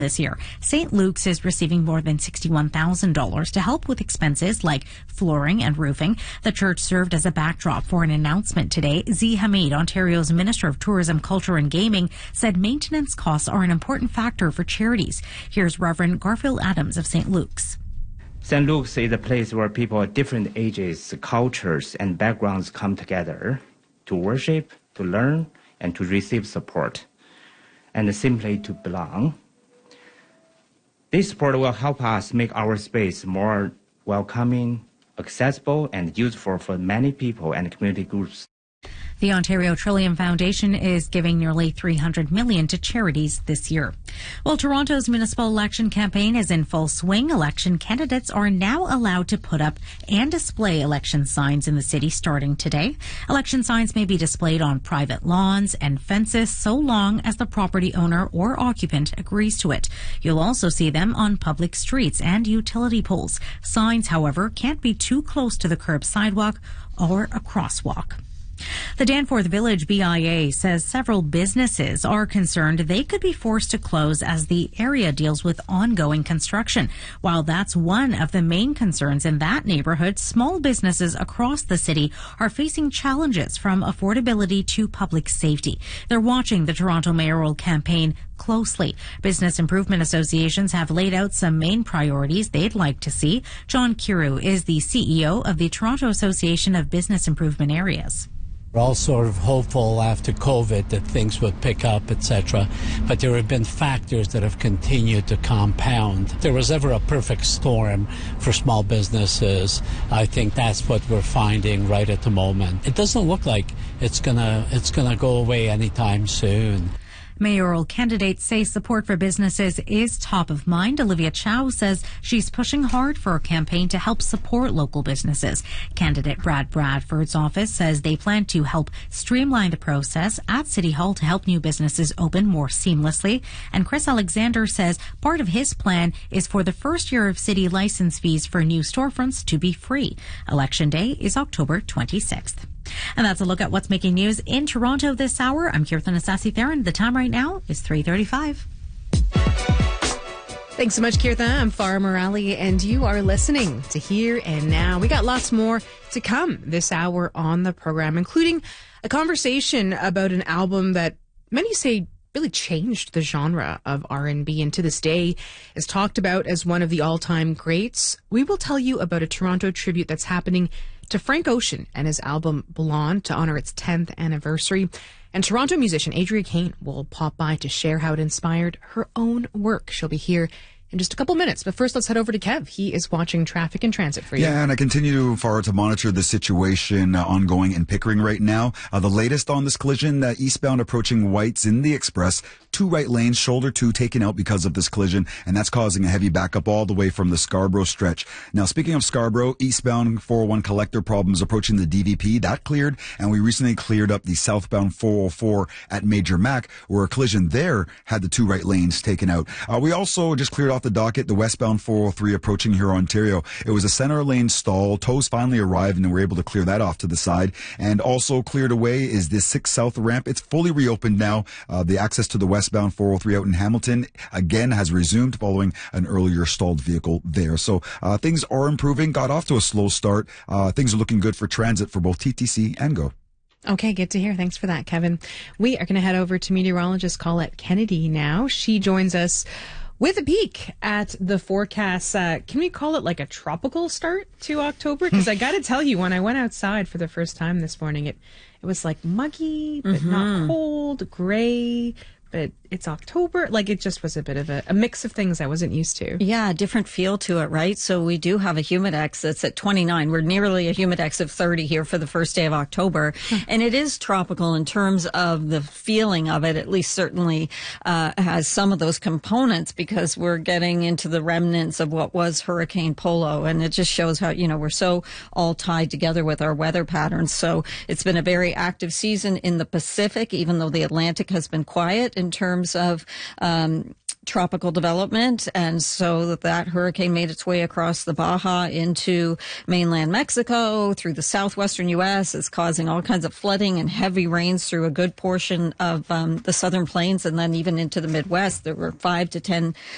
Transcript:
this year. St. Luke's is receiving more than $61,000 to help with expenses like flooring and roofing. The church served as a backdrop for an announcement today. Z. Hamid, Ontario's Minister of Tourism, Culture and Gaming, said maintenance costs are an important factor for charities. Here's Reverend Garfield Adams of St. Luke's. St. Luke's is a place where people of different ages, cultures, and backgrounds come together to worship, to learn, and to receive support, and simply to belong. This support will help us make our space more welcoming, accessible, and useful for many people and community groups. The Ontario Trillium Foundation is giving nearly $300 million to charities this year. Well, Toronto's municipal election campaign is in full swing. Election candidates are now allowed to put up and display election signs in the city starting today. Election signs may be displayed on private lawns and fences so long as the property owner or occupant agrees to it. You'll also see them on public streets and utility poles. Signs, however, can't be too close to the curb, sidewalk, or a crosswalk. The Danforth Village BIA says several businesses are concerned they could be forced to close as the area deals with ongoing construction. While that's one of the main concerns in that neighborhood, small businesses across the city are facing challenges from affordability to public safety. They're watching the Toronto mayoral campaign closely. Business improvement associations have laid out some main priorities they'd like to see. John Kiru is the CEO of the Toronto Association of Business Improvement Areas. We're all sort of hopeful after COVID that things would pick up, etc. But there have been factors that have continued to compound. If there was ever a perfect storm for small businesses, I think that's what we're finding right at the moment. It doesn't look like it's gonna go away anytime soon. Mayoral candidates say support for businesses is top of mind. Olivia Chow says she's pushing hard for a campaign to help support local businesses. Candidate Brad Bradford's office says they plan to help streamline the process at City Hall to help new businesses open more seamlessly. And Chris Alexander says part of his plan is for the first year of city license fees for new storefronts to be free. Election day is October 26th. And that's a look at what's making news in Toronto this hour. I'm Kirtan Asasi-Theron. The time right now is 3:35. Thanks so much, Kirtan. I'm Farah Morali, and you are listening to Here and Now. We got lots more to come this hour on the program, including a conversation about an album that many say really changed the genre of R&B and to this day is talked about as one of the all-time greats. We will tell you about a Toronto tribute that's happening to Frank Ocean and his album Blonde to honor its 10th anniversary. And Toronto musician Adria Kane will pop by to share how it inspired her own work. She'll be here in just a couple minutes. But first, let's head over to Kev. He is watching traffic and transit for you. Yeah, and I continue to monitor the situation ongoing in Pickering right now. The latest on this collision, eastbound approaching Whites in the Express, 2 right lanes, shoulder 2 taken out because of this collision, and that's causing a heavy backup all the way from the Scarborough stretch. Now, speaking of Scarborough, eastbound 401 collector problems approaching the DVP, that cleared, and we recently cleared up the southbound 404 at Major Mac, where a collision there had the 2 right lanes taken out. We also just cleared off the docket, the westbound 403 approaching here, Ontario. It was a center lane stall. Tows finally arrived and we're able to clear that off to the side. And also cleared away is this 6 South ramp. It's fully reopened now. The access to the westbound 403 out in Hamilton again has resumed following an earlier stalled vehicle there. So things are improving. Got off to a slow start. Things are looking good for transit for both TTC and GO. Okay, good to hear. Thanks for that, Kevin. We are going to head over to meteorologist Colette Kennedy now. She joins us with a peek at the forecast. Can we call it like a tropical start to October? Because I got to tell you, when I went outside for the first time this morning, it was like muggy, but not cold, gray, but it's October. Like, it just was a bit of a mix of things I wasn't used to. Yeah, different feel to it, right? So we do have a humidex that's at 29. We're nearly a humidex of 30 here for the first day of October. And it is tropical in terms of the feeling of it, at least certainly has some of those components, because we're getting into the remnants of what was Hurricane Polo. And it just shows how, we're so all tied together with our weather patterns. So it's been a very active season in the Pacific, even though the Atlantic has been quiet in terms of tropical development. And so that hurricane made its way across the Baja into mainland Mexico, through the southwestern U.S. It's causing all kinds of flooding and heavy rains through a good portion of the southern plains, and then even into the Midwest. There were 5 to 10